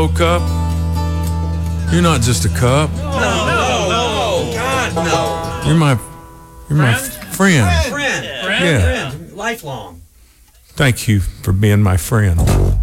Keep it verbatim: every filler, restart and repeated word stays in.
Cup. You're not just a cup. No, no, no, God, no. You're my, you're my friend. Friend, Yeah. friend, lifelong. Thank you for being my friend.